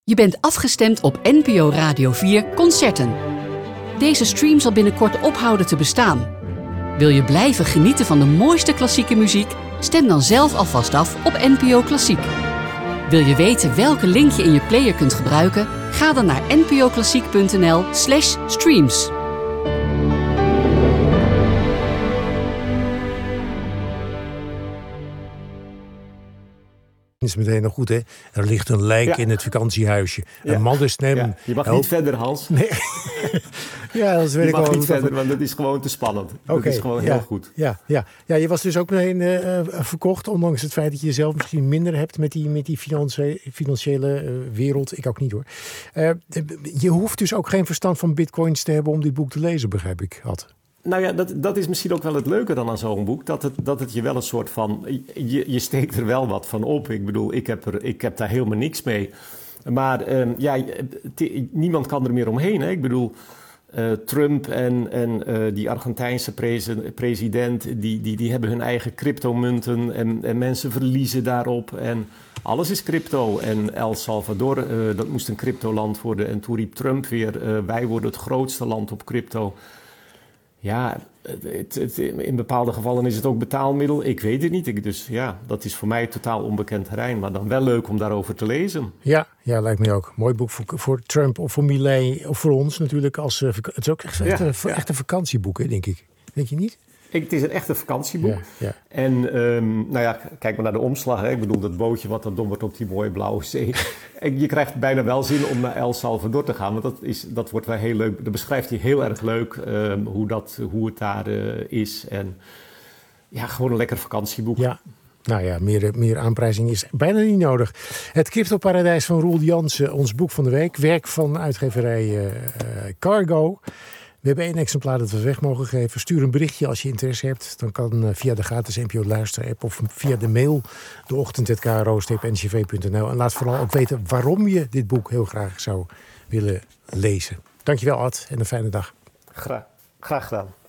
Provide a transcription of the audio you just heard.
Je bent afgestemd op NPO Radio 4 Concerten. Deze stream zal binnenkort ophouden te bestaan. Wil je blijven genieten van de mooiste klassieke muziek? Stem dan zelf alvast af op NPO Klassiek. Wil je weten welke link je in je player kunt gebruiken? Ga dan naar npoklassiek.nl/streams. Is meteen nog goed, hè? Er ligt een lijk in het vakantiehuisje. Ja. Een mannenstem. Ja. Je mag niet verder, Hans. Nee. Ja, dat weet je ik mag wel. niet verder, want dat is gewoon te spannend. Dat is gewoon heel goed. Ja, je was dus ook meteen verkocht, ondanks het feit dat je zelf misschien minder hebt met die financiële wereld. Ik ook niet, hoor. Je hoeft dus ook geen verstand van bitcoins te hebben om dit boek te lezen, begrijp ik, Ad. Nou ja, dat is misschien ook wel het leuke dan aan zo'n boek. Dat het je wel een soort van... Je steekt er wel wat van op. Ik bedoel, ik heb daar helemaal niks mee. Maar niemand kan er meer omheen. Hè? Ik bedoel, Trump en die Argentijnse president... die hebben hun eigen cryptomunten en mensen verliezen daarop. En alles is crypto. En El Salvador, dat moest een cryptoland worden. En toen riep Trump weer, wij worden het grootste land op crypto... Ja, in bepaalde gevallen is het ook betaalmiddel. Ik weet het niet. Dus ja, dat is voor mij totaal onbekend terrein. Maar dan wel leuk om daarover te lezen. Ja, lijkt me ook. Mooi boek voor Trump of voor Milei of voor ons natuurlijk. Het is ook echt een vakantieboek, hè, denk ik. Denk je niet? Het is een echte vakantieboek. Ja. En kijk maar naar de omslag. Hè. Ik bedoel, dat bootje wat dan dobbert op die mooie blauwe zee. En je krijgt bijna wel zin om naar El Salvador te gaan. Want dat wordt wel heel leuk. Dat beschrijft hij heel erg leuk hoe het daar is. En ja, gewoon een lekker vakantieboek. Ja. Nou ja, meer aanprijzing is bijna niet nodig. Het Cryptoparadijs van Roel Jansen, ons boek van de week. Werk van uitgeverij Cargo. We hebben 1 exemplaar dat we weg mogen geven. Stuur een berichtje als je interesse hebt. Dan kan via de gratis NPO Luister-app of via de mail deochtend@kro-ncv.nl. En laat vooral ook weten waarom je dit boek heel graag zou willen lezen. Dankjewel, Ad, en een fijne dag. Graag gedaan.